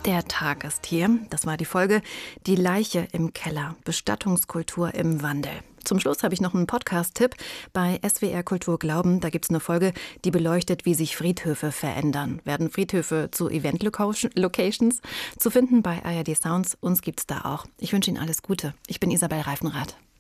Der Tag ist hier. Das war die Folge Die Leiche im Keller. Bestattungskultur im Wandel. Zum Schluss habe ich noch einen Podcast-Tipp. Bei SWR Kultur Glauben, da gibt es eine Folge, die beleuchtet, wie sich Friedhöfe verändern. Werden Friedhöfe zu Event-Locations? Zu finden bei ARD Sounds. Uns gibt's da auch. Ich wünsche Ihnen alles Gute. Ich bin Isabel Reifenrath.